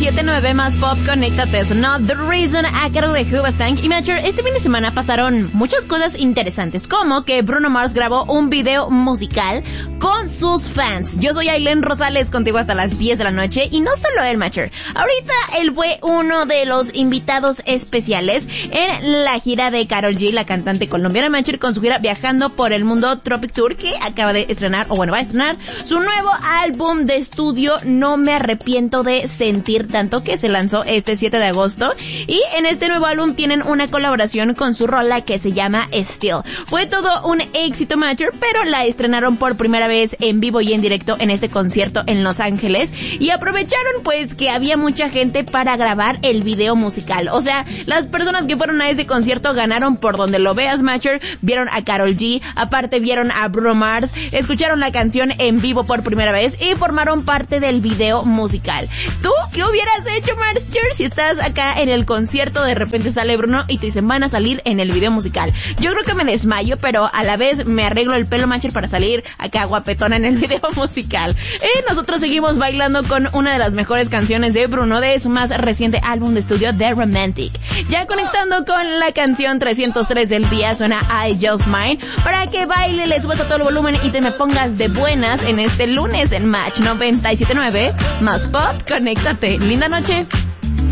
97.9 más pop, conéctate. Sonó The Reason a cargo de Hoobastank. Y Matcher, este fin de semana pasaron muchas cosas interesantes, como que Bruno Mars grabó un video musical con sus fans. Yo soy Aileen Rosales, contigo hasta las 10 de la noche. Y no solo él, Matcher. Ahorita él fue uno de los invitados especiales en la gira de Karol G, la cantante colombiana, Matcher, con su gira Viajando por el Mundo Tropic Tour, que acaba de estrenar, o bueno, va a estrenar su nuevo álbum de estudio, No Me Arrepiento de Sentir Tanto, que se lanzó este 7 de agosto. Y en este nuevo álbum tienen una colaboración con su rola que se llama Still. Fue todo un éxito, Matcher, pero la estrenaron por primera vez en vivo y en directo en este concierto en Los Ángeles. Y aprovecharon pues que había mucha gente para grabar el video musical. O sea, las personas que fueron a ese concierto ganaron por donde lo veas, Matcher. Vieron a Karol G, aparte vieron a Bruno Mars, escucharon la canción en vivo por primera vez y formaron parte del video musical. ¿Tú qué hubieras hecho, Matcher, si estás acá en el concierto, de repente sale Bruno y te dicen van a salir en el video musical? Yo creo que me desmayo, pero a la vez me arreglo el pelo, Matcher, para salir acá guapetona en el video musical. Y nosotros seguimos bailando con una de las mejores canciones de Bruno de su más reciente álbum de estudio, The Romantic. Ya conectando con la canción 303 del día, suena I Just Mine, para que baile, le subas a todo el volumen y te me pongas de buenas en este lunes en Match 97.9 más pop, conéctate. Linda noche.